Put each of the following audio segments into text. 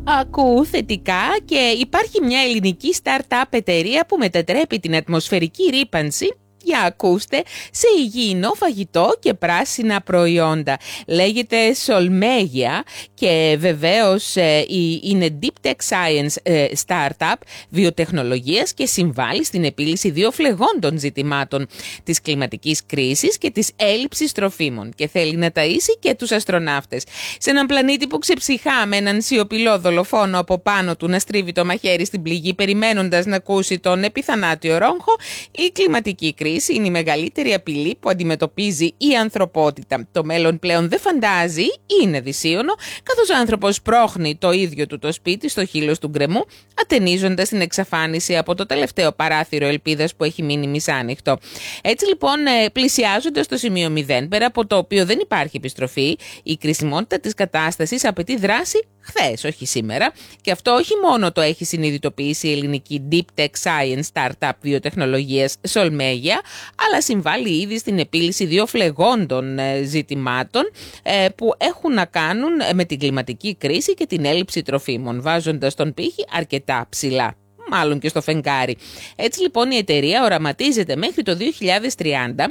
Ακούω θετικά και υπάρχει μια ελληνική startup εταιρεία που μετατρέπει την ατμοσφαιρική ρύπανση, για ακούστε, σε υγιεινό φαγητό και πράσινα προϊόντα. Λέγεται Solmegia και βεβαίως είναι Deep Tech Science startup βιοτεχνολογίας και συμβάλλει στην επίλυση δύο φλεγόντων ζητημάτων, της κλιματικής κρίσης και της έλλειψης τροφίμων, και θέλει να ταΐσει και τους αστροναύτες. Σε έναν πλανήτη που ξεψυχά με έναν σιωπηλό δολοφόνο από πάνω του να στρίβει το μαχαίρι στην πληγή περιμένοντας να ακούσει τον επιθανάτιο ρόγχο, η κλιματική κρίση είναι η μεγαλύτερη απειλή που αντιμετωπίζει η ανθρωπότητα. Το μέλλον πλέον δεν φαντάζει, είναι δυσίωνο, καθώς ο άνθρωπος πρόχνει το ίδιο του το σπίτι στο χείλος του γκρεμού, ατενίζοντας την εξαφάνιση από το τελευταίο παράθυρο ελπίδας που έχει μείνει μισάνοιχτο. Έτσι λοιπόν, πλησιάζοντας το σημείο 0, πέρα από το οποίο δεν υπάρχει επιστροφή, η κρισιμότητα της κατάστασης απαιτεί δράση χθες, όχι σήμερα, και αυτό όχι μόνο το έχει συνειδητοποιήσει η ελληνική Deep Tech Science startup βιοτεχνολογίας Solmegia, αλλά συμβάλλει ήδη στην επίλυση δύο φλεγόντων ζητημάτων που έχουν να κάνουν με την κλιματική κρίση και την έλλειψη τροφίμων, βάζοντας τον πύχη αρκετά ψηλά, μάλλον και στο φεγγάρι. Έτσι λοιπόν η εταιρεία οραματίζεται μέχρι το 2030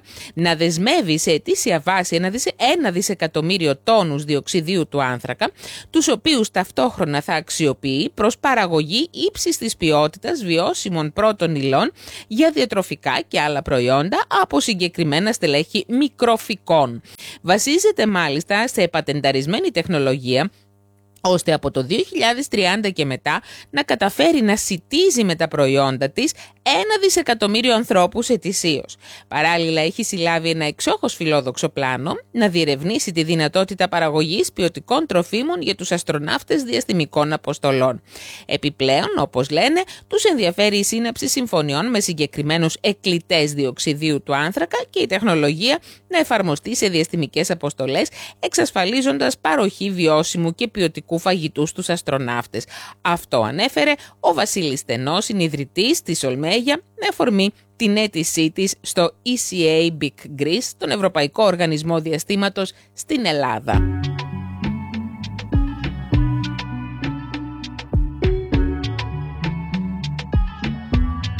να δεσμεύει σε ετήσια βάση 1 δισεκατομμύριο τόνους διοξιδίου του άνθρακα, τους οποίους ταυτόχρονα θα αξιοποιεί προς παραγωγή ύψης της ποιότητας βιώσιμων πρώτων υλών για διατροφικά και άλλα προϊόντα από συγκεκριμένα στελέχη μικροφυκών. Βασίζεται μάλιστα σε πατενταρισμένη τεχνολογία, ώστε από το 2030 και μετά να καταφέρει να σιτίζει με τα προϊόντα της 1 δισεκατομμύριο ανθρώπους ετησίως. Παράλληλα έχει συλλάβει ένα εξόχως φιλόδοξο πλάνο να διερευνήσει τη δυνατότητα παραγωγής ποιοτικών τροφίμων για τους αστροναύτες διαστημικών αποστολών. Επιπλέον, όπως λένε, τους ενδιαφέρει η σύναψη συμφωνιών με συγκεκριμένους εκκλητές διοξιδίου του άνθρακα και η τεχνολογία να εφαρμοστεί σε διαστημικές αποστολές, εξασφαλίζοντας παροχή βιώσιμου και ποιοτικού φαγητού στους αστροναύτες. Αυτό ανέφερε ο Βασίλης Στενός, συνιδρυτής της Solmegia, με αφορμή την αίτησή της στο ECA Big Greece, τον Ευρωπαϊκό Οργανισμό Διαστήματος στην Ελλάδα.